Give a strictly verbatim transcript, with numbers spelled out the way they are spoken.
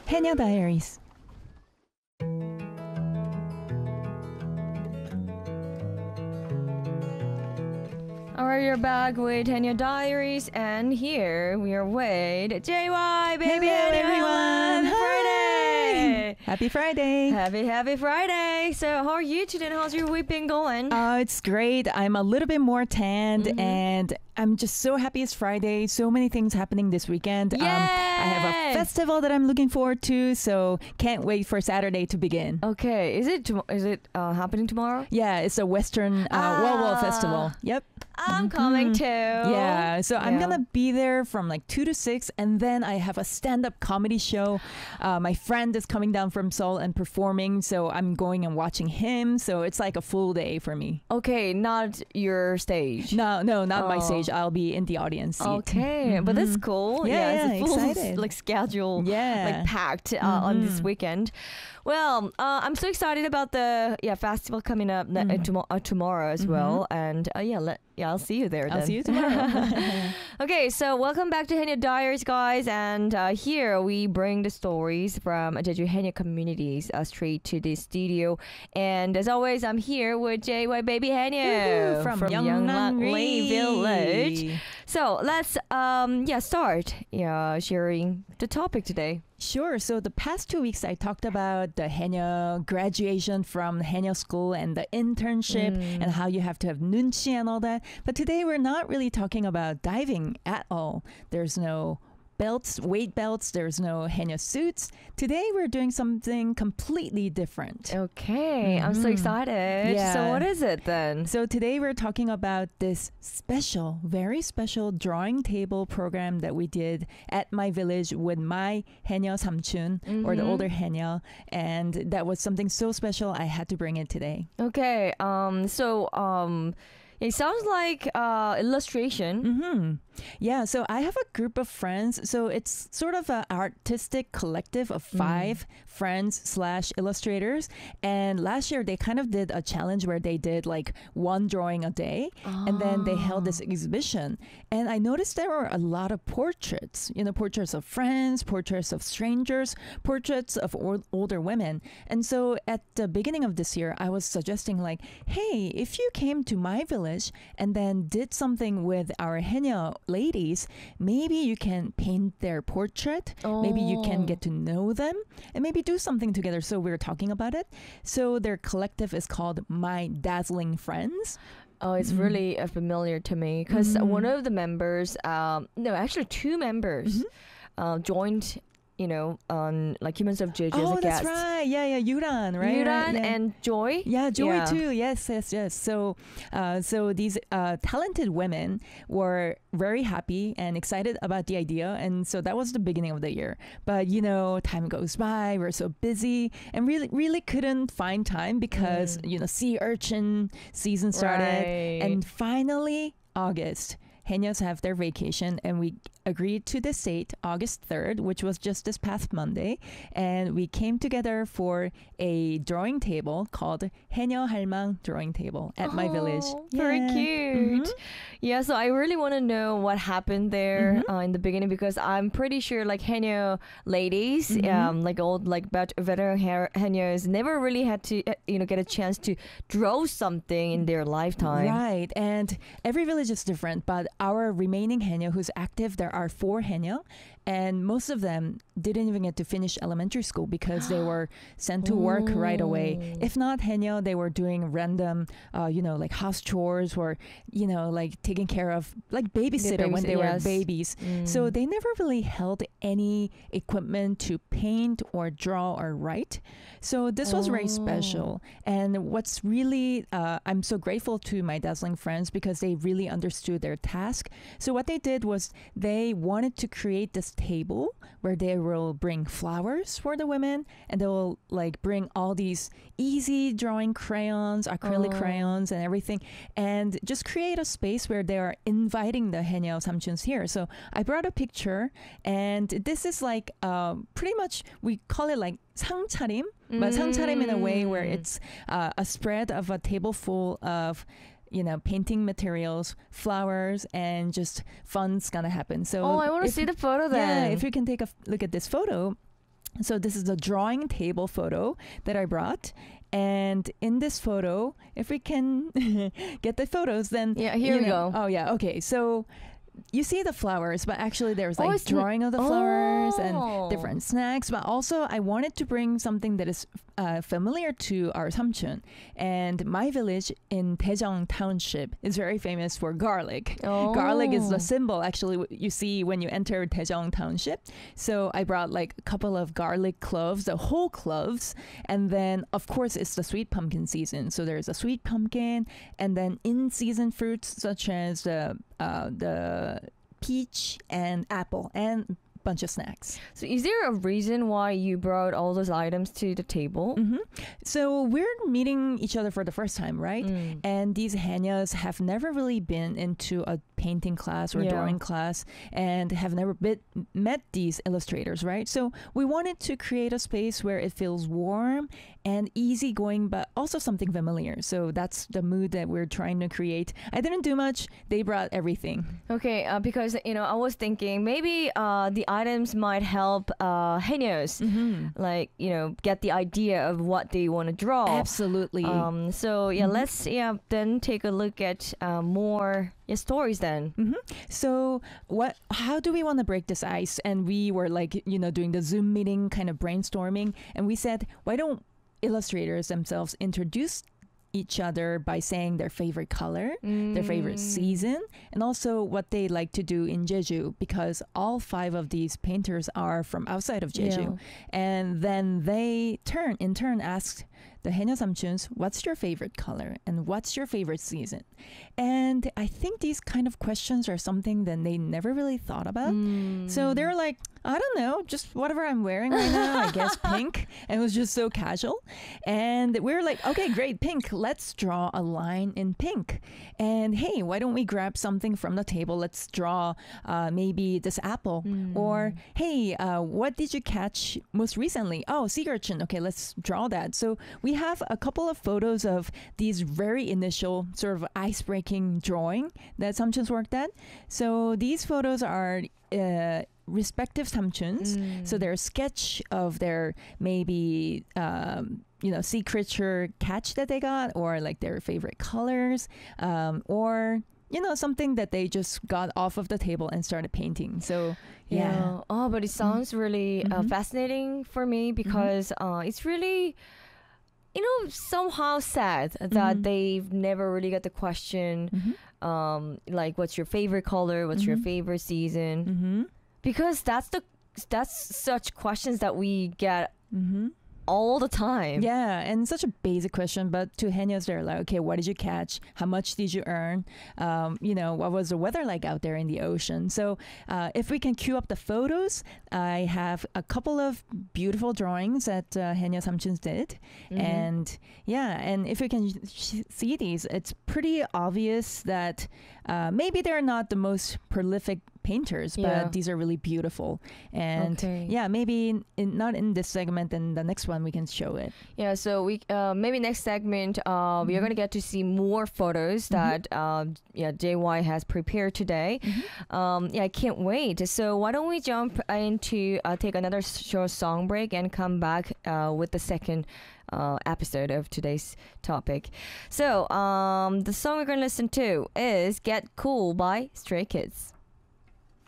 Hanya Diaries. Alright, you're back with Hanya Diaries, and here we are with J Y, baby. Hello, everyone. Happy Friday. Happy Friday. Happy, happy Friday. So, how are you today? How's your week been going? Uh, it's great. I'm a little bit more tanned, Mhm. and I'm just so happy it's Friday. So many things happening this weekend. Um, I have Yay! a festival that I'm looking forward to, so can't wait for Saturday to begin. Okay, is it tom- is it uh, happening tomorrow? Yeah, it's a Western uh, Wall Wall Ah. Festival. Yep. I'm Mhm. coming too. Yeah, so I'm Yeah. gonna be there from like two to six, and then I have a stand-up comedy show. Uh, my friend is coming down from Seoul and performing, so I'm going and watching him. So it's like a full day for me. Okay, not your stage. No, no, not my Oh. stage. I'll be in the audience seat. Okay, but that's Mhm. cool. Yeah, it's a yeah, full excited. like schedule. Yeah, Like packed uh, on this Mhm. weekend. Well, uh, I'm so excited about the yeah festival coming up ne- uh, Mhm. tomo- uh, tomorrow as Mhm. well, and uh, yeah, let, yeah, I'll see you there. I'll then. see you tomorrow. Okay, so welcome back to Hanya Diaries, guys, and uh, here we bring the stories from Jeju Hanya communities uh, straight to the studio. And as always, I'm here with J Y Baby Hanya Woohoo, from, Yongnan Lee Village. Village. So let's um yeah start yeah sharing the topic today. Sure. So the past two weeks, I talked about the Hanya graduation from Hanya school and the internship Mm. and how you have to have nunchi and all that. But today, we're not really talking about diving at all. There's no belts, weight belts. There's no Hanya suits. Today, we're doing something completely different. Okay, I'm so Mhm. excited. So Yeah. what is it then? So today we're talking about this special, very special drawing table program that we did at my village with my Hanya Samchun, or the Mhm. older Hanya, and that was something so special I had to bring it today. Okay, um, so um, it sounds like uh illustration. Mm-hmm. Yeah, so I have a group of friends. So it's sort of an artistic collective of five friends slash illustrators. And last year they kind of did a challenge where they did like one drawing a day. And then they held this exhibition. And I noticed there were a lot of portraits, you know, portraits of friends, portraits of strangers, portraits of or- older women. And so at the beginning of this year, I was suggesting like, hey, if you came to my village and then did something with our Henya ladies, maybe you can paint their portrait. Maybe you can Oh. get to know them and maybe do something together. So we're talking about it. So their collective is called My Dazzling Friends. Oh, it's Mhm. really uh, familiar to me because Mhm. one of the members, um, no, actually two members, Mhm. uh, joined, you know, on like Humans of Jeju as Oh, a that's guest. right. Yeah, yeah, Yuran, right? Yuran right, yeah. and Joy. Yeah, Joy Yeah. too. Yes, yes, yes. So, uh, so these uh, talented women were very happy and excited about the idea, and so that was the beginning of the year. But you know, time goes by. We're so busy, and really, really couldn't find time because Mm. you know, sea urchin season started, Right. and finally August. Henyas have their vacation, and we agreed to this date, August third, which was just this past Monday. And we came together for a drawing table called Henya Halmang Drawing Table at my village. Oh, very Yeah. cute. Mhm. Yeah, so I really want to know what happened there Mhm. uh, in the beginning because I'm pretty sure like Henya ladies, Mhm. um, like old like vet- veteran hair Henyas never really had to uh, you know get a chance to draw something in their lifetime. Right. And every village is different, but our remaining Henya who's active, there are four Henya, and most of them didn't even get to finish elementary school because they were sent to work right away. Oh. If not Henya, they were doing random, uh, you know, like house chores or, you know, like taking care of, like babysitter when babysit- they were yes. babies. Mm. So they never really held any equipment to paint or draw or write. So this was very Oh. special. And what's really, uh, I'm so grateful to my dazzling friends because they really understood their task. So what they did was they wanted to create this table where they will bring flowers for the women, and they will like bring all these easy drawing crayons, acrylic Oh. crayons and everything, and just create a space where they are inviting the Henya Samchuns here. So I brought a picture, and this is like um, pretty much, we call it like 상차림, but 상차림 in a way where Mm. it's uh, a spread of a table full of, you know, painting materials, flowers, and just fun's gonna happen. So Oh, I want to if- see the photo yeah, then. if you can take a f- look at this photo, So this is the drawing table photo that I brought. And in this photo, if we can get the photos, then Yeah, here you we know- go. Oh yeah, okay. So you see the flowers, but actually there's Oh, like it's n- drawing of the flowers Oh. and different snacks. But also I wanted to bring something that is uh, familiar to our Samchun. And my village in Daejeong Township is very famous for garlic. Oh. Garlic is the symbol actually w- you see when you enter Daejeong Township. So I brought like a couple of garlic cloves, the whole cloves, and then of course it's the sweet pumpkin season. So there's a sweet pumpkin, and then in season fruits such as the uh, the peach and apple and bunch of snacks. So is there a reason why you brought all those items to the table? hmm So we're meeting each other for the first time, right? Mm. And these hanyas have never really been into a painting class or Yeah. drawing class and have never been, met these illustrators, right? So we wanted to create a space where it feels warm and easygoing, but also something familiar. So that's the mood that we're trying to create. I didn't do much. They brought everything. Okay, uh, because you know, I was thinking maybe uh, the items might help uh, haenyos, Mm-hmm. like you know, get the idea of what they want to draw. Absolutely. Um, so yeah, Mhm. let's yeah then take a look at uh, more yeah, stories then. hmm So what? How do we want to break this ice? And we were like, you know, doing the Zoom meeting, kind of brainstorming, and we said, why don't illustrators themselves introduce each other by saying their favorite color, their favorite Mm. season, and also what they like to do in Jeju, because all five of these painters are from outside of Jeju. Yeah. And then they turn in turn asked the Haenyeo Samchuns, what's your favorite color and what's your favorite season? And I think these kind of questions are something that they never really thought about. Mm. So they're like, I don't know, just whatever I'm wearing right now, I guess pink. And it was just so casual. And we were like, okay, great, pink. Let's draw a line in pink. And hey, why don't we grab something from the table? Let's draw uh, maybe this apple. Mm. Or, hey, uh, what did you catch most recently? Oh, sea urchin. Okay, let's draw that. So we have a couple of photos of these very initial sort of ice-breaking drawing that Samchuns worked at. So these photos are uh, respective Samchuns. Mm. So they're a sketch of their maybe um, you know, sea creature catch that they got, or like their favorite colors, um, or you know, something that they just got off of the table and started painting. So yeah. Oh, but it sounds really uh, Mhm. fascinating for me because uh, it's really, you know, somehow sad that Mhm. they've never really got the question, Mhm. um, like, what's your favorite color? What's your Mhm. favorite season? Mm-hmm. Because that's the that's such questions that we get Mm-hmm. all the time. Yeah, and such a basic question, but to Haenyos, they're like, okay, what did you catch? How much did you earn? Um, you know, what was the weather like out there in the ocean? So uh, if we can cue up the photos, I have a couple of beautiful drawings that uh, Haenyos Samchuns did. Mhm. And yeah, and if we can sh- see these, it's pretty obvious that uh, maybe they're not the most prolific painters, but Yeah. these are really beautiful. And Okay. yeah, maybe in, in, not in this segment, then the next one we can show it. Yeah, so we uh, maybe next segment uh, we are Mhm. gonna get to see more photos Mhm. that um, yeah J Y has prepared today. Um, yeah, I can't wait. So why don't we jump into uh, take another short song break and come back uh, with the second uh, episode of today's topic. So um, the song we're gonna listen to is "Get Cool" by Stray Kids.